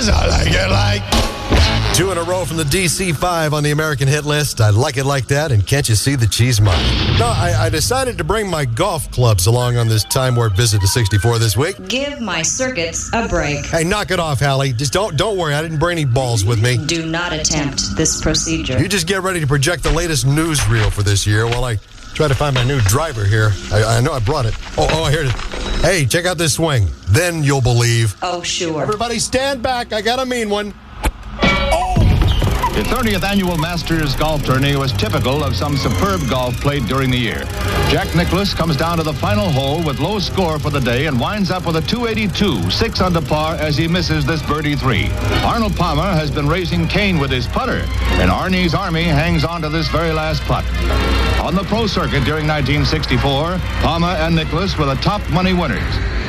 Yes, I like it like. 2 in a row from the DC-5 on the American hit list. I like it like that, and can't you see the cheese mine? No, I decided to bring my golf clubs along on this Time Warp visit to 64 this week. Give my circuits a break. Hey, knock it off, Hallie. Just don't worry. I didn't bring any balls with me. Do not attempt this procedure. You just get ready to project the latest newsreel for this year while I try to find my new driver here. I know I brought it. Oh, here it is. Hey, check out this swing. Then you'll believe. Oh, sure. Everybody stand back. I got a mean one. The 30th annual Masters golf tourney was typical of some superb golf played during the year. Jack Nicklaus comes down to the final hole with low score for the day and winds up with a 282, 6 under par as he misses this birdie 3. Arnold Palmer has been raising Cain with his putter, and Arnie's Army hangs on to this very last putt. On the pro circuit during 1964, Palmer and Nicklaus were the top money winners.